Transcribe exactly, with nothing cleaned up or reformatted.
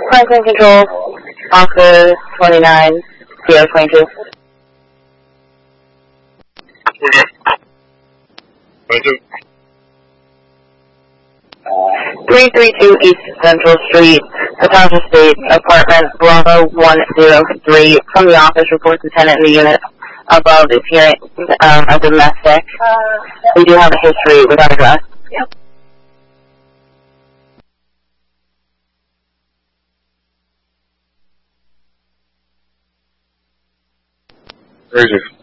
Franklin Control, Officer twenty-nine, zero twenty-two. twenty-two. three thirty-two East Central Street, Natasha State, apartment Bravo one zero three. From the office, reports the tenant in the unit above is hearing um, a domestic. We do have a history with our address. Yep. Where is it?